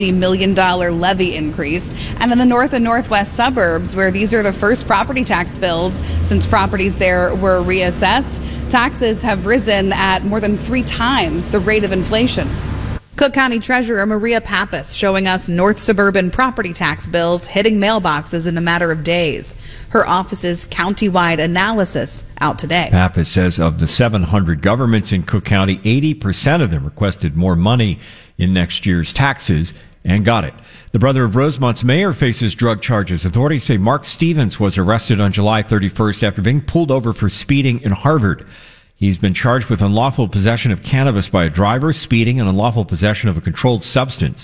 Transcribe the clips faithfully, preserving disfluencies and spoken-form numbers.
million dollars levy increase. And in the north and northwest suburbs, where these are the first property tax bills since properties there were reassessed, taxes have risen at more than three times the rate of inflation. Cook County Treasurer Maria Pappas showing us north suburban property tax bills hitting mailboxes in a matter of days. Her office's county-wide analysis out today. Pappas says of the seven hundred governments in Cook County, eighty percent of them requested more money in next year's taxes and got it. The brother of Rosemont's mayor faces drug charges. Authorities say Mark Stevens was arrested on July thirty-first after being pulled over for speeding in Harvard. He's been charged with unlawful possession of cannabis by a driver, speeding, and unlawful possession of a controlled substance.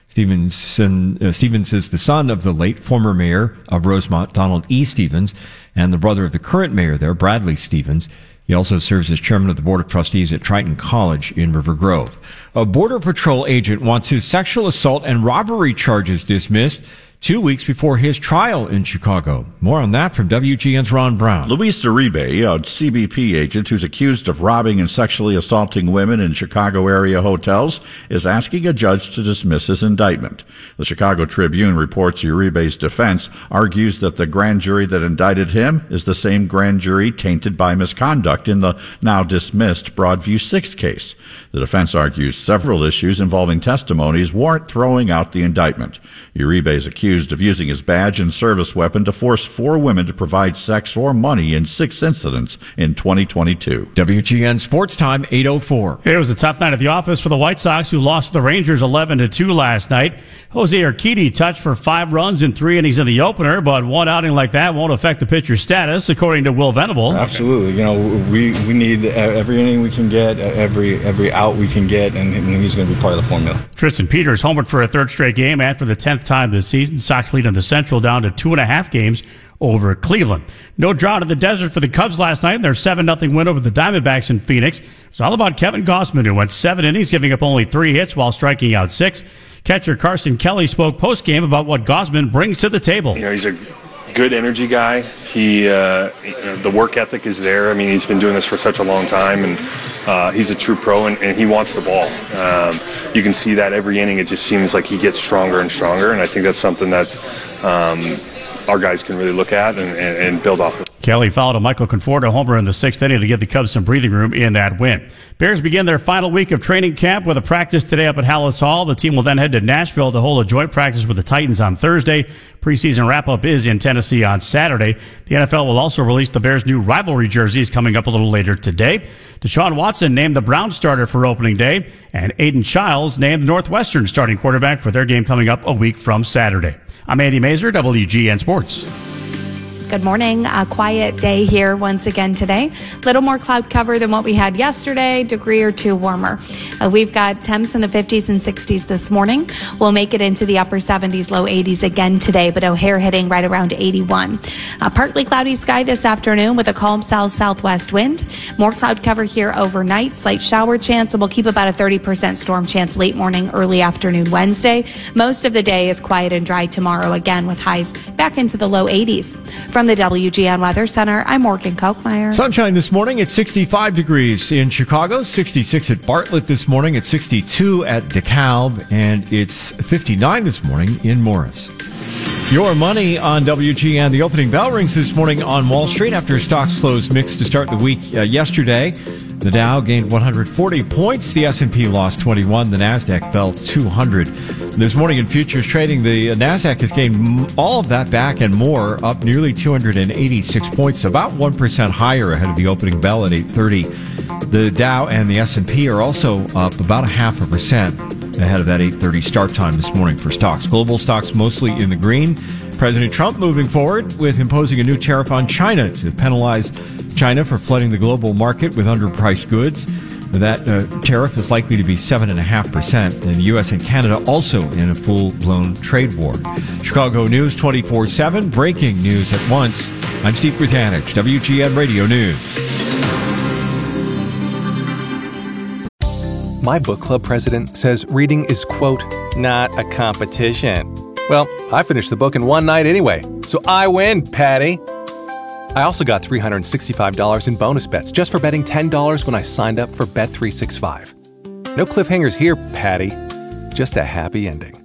Stevenson, uh, Stevens is the son of the late former mayor of Rosemont, Donald E. Stevens, and the brother of the current mayor there, Bradley Stevens. He also serves as chairman of the board of trustees at Triton College in River Grove. A Border Patrol agent wants his sexual assault and robbery charges dismissed two weeks before his trial in Chicago. More on that from W G N's Ron Brown. Luis Uribe, a C B P agent who's accused of robbing and sexually assaulting women in Chicago area hotels, is asking a judge to dismiss his indictment. The Chicago Tribune reports Uribe's defense argues that the grand jury that indicted him is the same grand jury tainted by misconduct in the now dismissed Broadview six case. The defense argues several issues involving testimonies warrant throwing out the indictment. Uribe is accused of using his badge and service weapon to force four women to provide sex or money in six incidents in twenty twenty-two. W G N Sports Time, eight oh four. It was a tough night at the office for the White Sox, who lost to the Rangers eleven to two last night. Jose Urquidy touched for five runs in three innings in the opener, but one outing like that won't affect the pitcher's status, according to Will Venable. Absolutely. You know, we, we need every inning we can get, every every out we can get, and, and he's going to be part of the formula. Tristan Peters homered for a third straight game and for the tenth time this season. Sox lead in the Central down to two and a half games over Cleveland. No drought in the desert for the Cubs last night in their seven nothing win over the Diamondbacks in Phoenix. It's all about Kevin Gausman, who went seven innings, giving up only three hits while striking out six. Catcher Carson Kelly spoke post-game about what Gausman brings to the table. You know, he's a good energy guy. He, uh, the work ethic is there. I mean, he's been doing this for such a long time, and uh, he's a true pro, and, and he wants the ball. Um, you can see that every inning. It just seems like he gets stronger and stronger, and I think that's something that um, our guys can really look at and, and, and build off of. Kelly followed a Michael Conforto homer in the sixth inning to give the Cubs some breathing room in that win. Bears begin their final week of training camp with a practice today up at Hallis Hall. The team will then head to Nashville to hold a joint practice with the Titans on Thursday. Preseason wrap-up is in Tennessee on Saturday. The N F L will also release the Bears' new rivalry jerseys coming up a little later today. Deshaun Watson named the Browns starter for opening day, and Aiden Childs named the Northwestern starting quarterback for their game coming up a week from Saturday. I'm Andy Mazer, W G N Sports. Good morning. A quiet day here once again today. Little more cloud cover than what we had yesterday, degree or two warmer. Uh, we've got temps in the fifties and sixties this morning. We'll make it into the upper seventies, low eighties again today, but O'Hare hitting right around eighty-one. Uh, partly cloudy sky this afternoon with a calm south-southwest wind. More cloud cover here overnight. Slight shower chance, and we'll keep about a thirty percent storm chance late morning, early afternoon Wednesday. Most of the day is quiet and dry tomorrow again with highs back into the low eighties. From the W G N Weather Center, I'm Morgan Kochmeyer. Sunshine this morning at sixty-five degrees in Chicago, sixty-six at Bartlett this morning, at sixty-two at DeKalb, and it's fifty-nine this morning in Morris. Your money on W G N. The opening bell rings this morning on Wall Street after stocks closed mixed to start the week uh, yesterday. The Dow gained one hundred forty points. The S and P lost twenty-one. The Nasdaq fell two hundred. This morning in futures trading, the Nasdaq has gained all of that back and more, up nearly two hundred eighty-six points, about one percent higher ahead of the opening bell at eight thirty. The Dow and the S and P are also up about a half a percent ahead of that eight thirty start time this morning for stocks. Global stocks mostly in the green. President Trump moving forward with imposing a new tariff on China to penalize China for flooding the global market with underpriced goods. That uh, tariff is likely to be seven point five percent, and the U S and Canada also in a full-blown trade war. Chicago News twenty-four seven, breaking news at once. I'm Steve Britanich, W G N Radio News. My book club president says reading is, quote, not a competition. Well, I finished the book in one night anyway, so I win, Patty. I also got three hundred sixty-five dollars in bonus bets just for betting ten dollars when I signed up for Bet three sixty-five. No cliffhangers here, Patty. Just a happy ending.